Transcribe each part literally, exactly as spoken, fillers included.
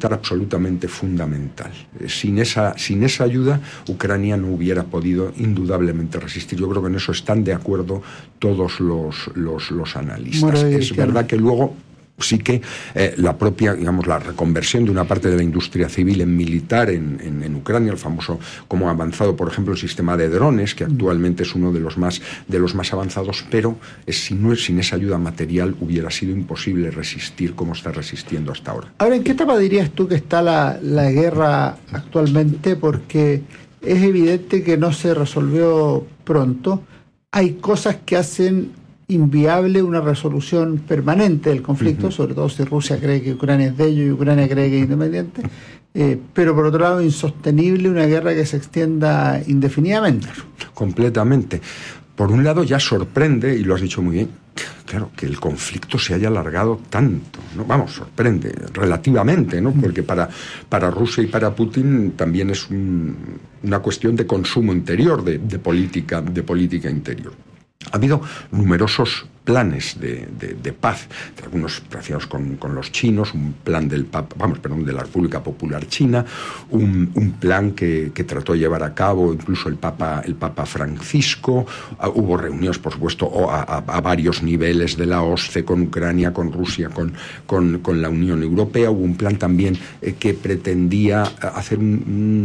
resultar absolutamente fundamental. Sin esa, sin esa ayuda, Ucrania no hubiera podido indudablemente resistir. Yo creo que en eso están de acuerdo todos los, los, los analistas. Bueno, es verdad que luego sí que eh, la propia, digamos, la reconversión de una parte de la industria civil en militar en, en, en Ucrania, el famoso, como ha avanzado, por ejemplo, el sistema de drones, que actualmente es uno de los más, de los más avanzados, pero es, si no es, sin esa ayuda material hubiera sido imposible resistir como está resistiendo hasta ahora. Ahora, ¿en qué etapa dirías tú que está la, la guerra actualmente? Porque es evidente que no se resolvió pronto. Hay cosas que hacen inviable una resolución permanente del conflicto, uh-huh. sobre todo si Rusia cree que Ucrania es de ellos y Ucrania cree que es independiente, eh, pero por otro lado insostenible una guerra que se extienda indefinidamente. Completamente. Por un lado ya sorprende, y lo has dicho muy bien, claro, que el conflicto se haya alargado tanto, ¿no? Vamos, sorprende relativamente, ¿no? Porque para, para Rusia y para Putin también es un, una cuestión de consumo interior, de, de política, de política interior. Ha habido numerosos planes de, de, de paz, algunos relacionados con, con los chinos, un plan del Papa, vamos, perdón, de la República Popular China, un, un plan que, que trató de llevar a cabo incluso el Papa, el Papa Francisco. Uh, hubo reuniones, por supuesto, a, a, a varios niveles de la O S C E con Ucrania, con Rusia, con, con, con la Unión Europea. Hubo un plan también eh, que pretendía hacer un,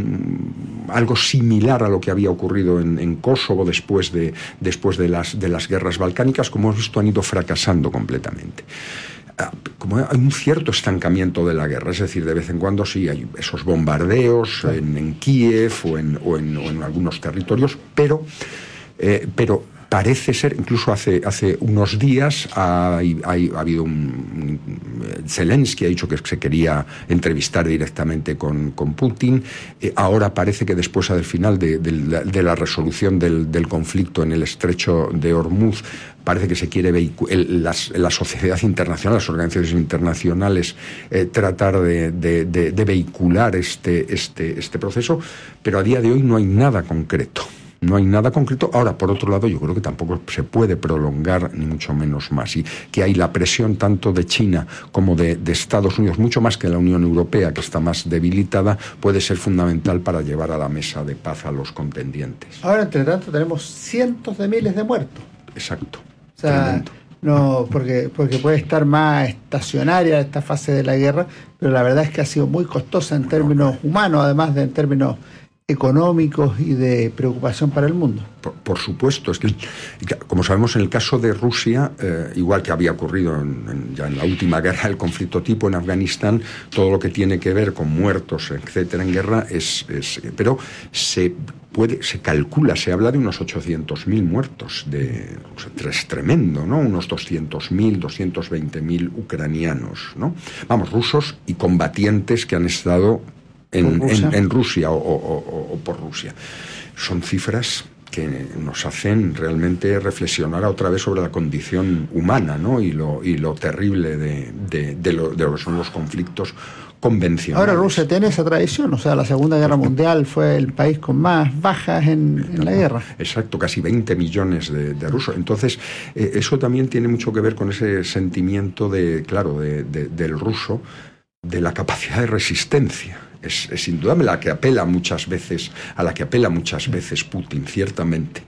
un, algo similar a lo que había ocurrido en, en Kosovo después de, después de las, de las guerras balcánicas. Como hemos visto, han ido fracasando completamente. Como hay un cierto estancamiento de la guerra, es decir, de vez en cuando sí hay esos bombardeos en, en Kiev o en, o, en, o en algunos territorios, pero, eh, pero parece ser, incluso hace, hace unos días ha, ha, ha habido un, un Zelensky ha dicho que se quería entrevistar directamente con, con Putin. Eh, ahora parece que después del final de, de, de la resolución del, del conflicto en el estrecho de Hormuz, parece que se quiere vehicular, la sociedad internacional, las organizaciones internacionales, eh, tratar de, de, de, de vehicular este, este, este proceso, pero a día de hoy no hay nada concreto. No hay nada concreto. Ahora, por otro lado, yo creo que tampoco se puede prolongar, ni mucho menos más. Y que hay la presión tanto de China como de, de Estados Unidos, mucho más que la Unión Europea, que está más debilitada, puede ser fundamental para llevar a la mesa de paz a los contendientes. Ahora, entre tanto, tenemos cientos de miles de muertos. Exacto. O sea, no, porque, porque puede estar más estacionaria esta fase de la guerra, pero la verdad es que ha sido muy costosa en términos humanos, además de en términos económicos y de preocupación para el mundo. Por, por supuesto, es que, como sabemos, en el caso de Rusia, eh, igual que había ocurrido en, en, ya en la última guerra, el conflicto tipo en Afganistán, todo lo que tiene que ver con muertos, etcétera, en guerra, es, es pero se puede, se calcula, se habla de unos ochocientos mil muertos, de, o sea, es tremendo, ¿no? Unos doscientos mil, doscientos veinte mil ucranianos, ¿no? Vamos, rusos y combatientes que han estado En, en, en Rusia o, o, o por Rusia. Son cifras que nos hacen realmente reflexionar otra vez sobre la condición humana, ¿no? y, lo, y lo terrible de, de, de, lo, de lo que son los conflictos convencionales. Ahora Rusia tiene esa tradición, o sea, la Segunda Guerra Mundial fue el país con más bajas en, en la guerra. Exacto, casi veinte millones de, de rusos. Entonces, eh, eso también tiene mucho que ver con ese sentimiento de, claro, de, de, del ruso, de la capacidad de resistencia. Es, es indudable la que apela muchas veces, a la que apela muchas veces Putin, ciertamente.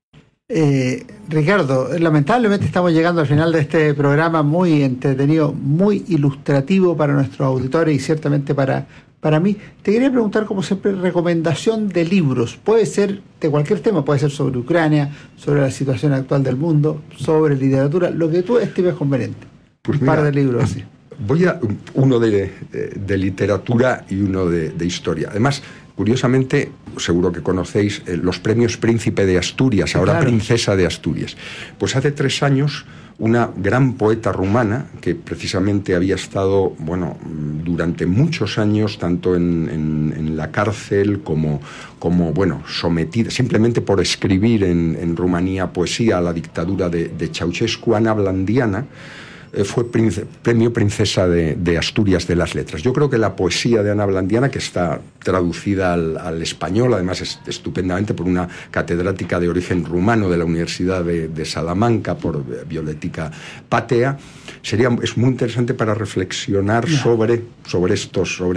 Eh, Ricardo, lamentablemente estamos llegando al final de este programa muy entretenido, muy ilustrativo para nuestros auditores y ciertamente para, para mí. Te quería preguntar, como siempre, recomendación de libros. Puede ser de cualquier tema, puede ser sobre Ucrania, sobre la situación actual del mundo, sobre literatura, lo que tú estimes conveniente. Pues Un mira, par de libros así. Voy a uno de, de, de literatura y uno de, de historia. Además, curiosamente, seguro que conocéis eh, los premios Príncipe de Asturias, ahora claro. Princesa de Asturias. Pues hace tres años, una gran poeta rumana, que precisamente había estado, bueno, durante muchos años, tanto en, en, en la cárcel como, como, bueno, sometida, simplemente por escribir en, en Rumanía poesía a la dictadura de, de Ceausescu, Ana Blandiana, fue prince, premio Princesa de, de Asturias de las Letras. Yo creo que la poesía de Ana Blandiana, que está traducida al, al español, además es, estupendamente por una catedrática de origen rumano de la Universidad de, de Salamanca, por Violetica Patea, sería, es muy interesante para reflexionar sobre, sobre estos... Sobre